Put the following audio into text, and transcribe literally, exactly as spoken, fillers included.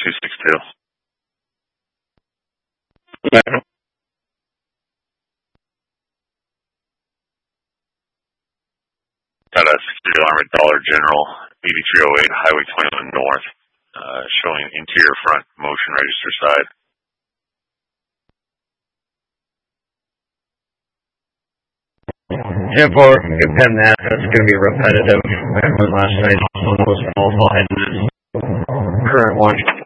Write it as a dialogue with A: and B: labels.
A: two six two.
B: Yeah.
A: Got a sixty Armored Dollar General, eighty-three oh eight, Highway twenty-one North, uh, showing interior front, motion register side.
B: ten four, give him that. That's going to be repetitive. That was last night. Almost all five minutes. Current one.